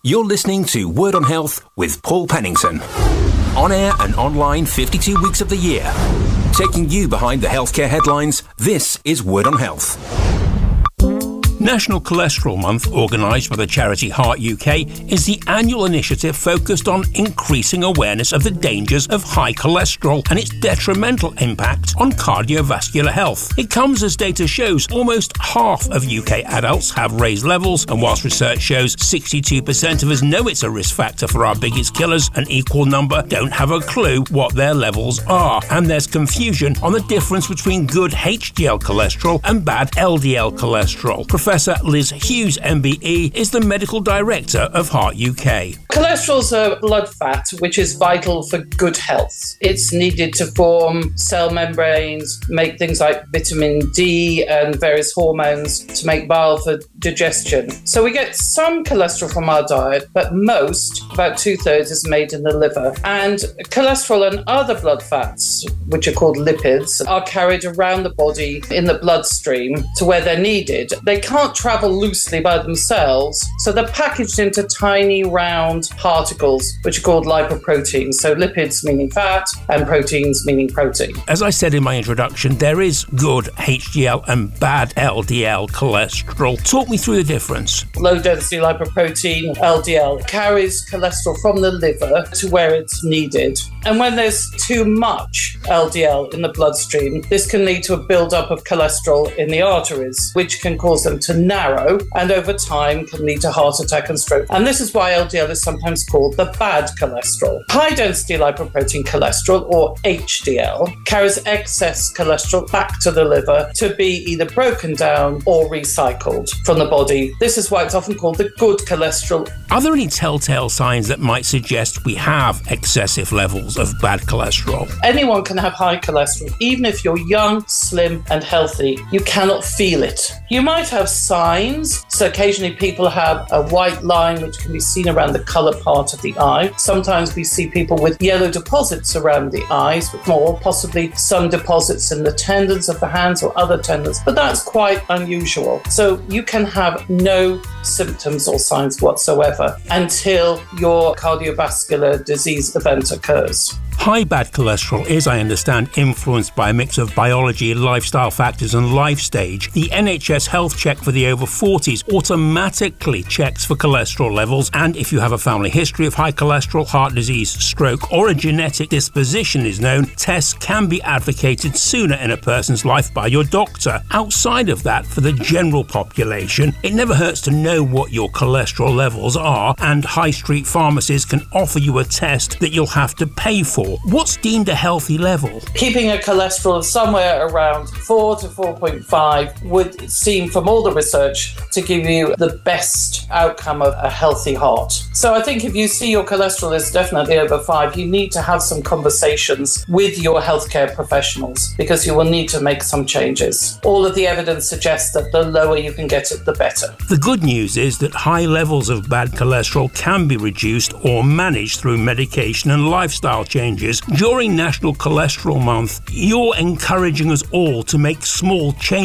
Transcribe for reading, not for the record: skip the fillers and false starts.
You're listening to Word on Health with Paul Pennington. On air and online 52 weeks of the year. Taking you behind the healthcare headlines, this is Word on Health. National Cholesterol Month, organised by the charity Heart UK, is the annual initiative focused on increasing awareness of the dangers of high cholesterol and its detrimental impact on cardiovascular health. It comes as data shows almost half of UK adults have raised levels, and whilst research shows 62% of us know it's a risk factor for our biggest killers, an equal number don't have a clue what their levels are. And there's confusion on the difference between good HDL cholesterol and bad LDL cholesterol. Professor Liz Hughes, MBE, is the Medical Director of Heart UK. Cholesterol is a blood fat which is vital for good health. It's needed to form cell membranes, make things like vitamin D and various hormones to make bile for digestion. So we get some cholesterol from our diet, but most, about 2/3, is made in the liver. And cholesterol and other blood fats, which are called lipids, are carried around the body in the bloodstream to where they're needed. They can't travel loosely by themselves, so they're packaged into tiny round particles which are called lipoproteins. So lipids meaning fat and proteins meaning protein. As I said in my introduction, there is good HDL and bad LDL cholesterol. Talk me through the difference. Low density lipoprotein, LDL, carries cholesterol from the liver to where it's needed. And when there's too much LDL in the bloodstream, this can lead to a buildup of cholesterol in the arteries, which can cause them to narrow and over time can lead to heart attack and stroke. And this is why LDL is sometimes called the bad cholesterol. High density lipoprotein cholesterol, or HDL, carries excess cholesterol back to the liver to be either broken down or recycled from the body. This is why it's often called the good cholesterol. Are there any telltale signs that might suggest we have excessive levels of bad cholesterol? Anyone can have high cholesterol, even if you're young, slim and healthy. You cannot feel it. You might have signs. So occasionally people have a white line which can be seen around the colour part of the eye. Sometimes we see people with yellow deposits around the eyes, or possibly some deposits in the tendons of the hands or other tendons, but that's quite unusual. So you can have no symptoms or signs whatsoever until your cardiovascular disease event occurs. High bad cholesterol is, I understand, influenced by a mix of biology, lifestyle factors and life stage. The NHS Health Check for the over 40s automatically checks for cholesterol levels, and if you have a family history of high cholesterol, heart disease, stroke or a genetic disposition is known, tests can be advocated sooner in a person's life by your doctor. Outside of that, for the general population, it never hurts to know what your cholesterol levels are, and high street pharmacies can offer you a test that you'll have to pay for. What's deemed a healthy level? Keeping a cholesterol of somewhere around 4 to 4.5 would seem, from all the research, to give you the best outcome of a healthy heart. So I think if you see your cholesterol is definitely over 5, you need to have some conversations with your healthcare professionals because you will need to make some changes. All of the evidence suggests that the lower you can get it, the better. The good news is that high levels of bad cholesterol can be reduced or managed through medication and lifestyle changes. During National Cholesterol Month, you're encouraging us all to make small changes